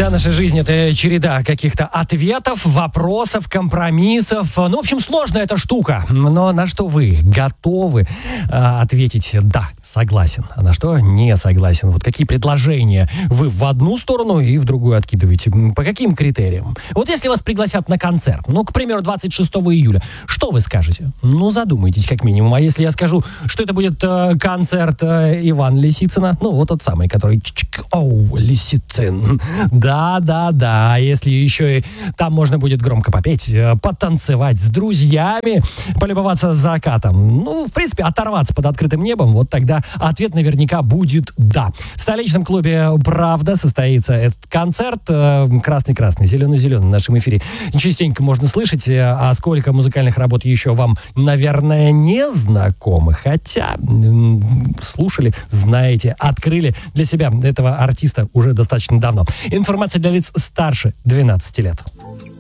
Вся наша жизнь — это череда каких-то ответов, вопросов, компромиссов. Ну, в общем, сложная эта штука. Но на что вы готовы ответить «да, согласен», а на что не согласен? Вот какие предложения вы в одну сторону и в другую откидываете? По каким критериям? Вот если вас пригласят на концерт, ну, к примеру, 26 июля, что вы скажете? Ну, задумайтесь как минимум. А если я скажу, что это будет концерт Ивана Лисицына, ну, вот тот самый, который «Оу, Лисицын». Да. Если еще и там можно будет громко попеть, потанцевать с друзьями, полюбоваться закатом, ну, в принципе, оторваться под открытым небом, вот тогда ответ наверняка будет «да». В столичном клубе «Правда» состоится этот концерт. Красный-красный, зеленый-зеленый в нашем эфире частенько можно слышать. А сколько музыкальных работ еще вам, наверное, не знакомы. Хотя слушали, знаете, открыли для себя этого артиста уже достаточно давно. Информация для лиц старше 12 лет.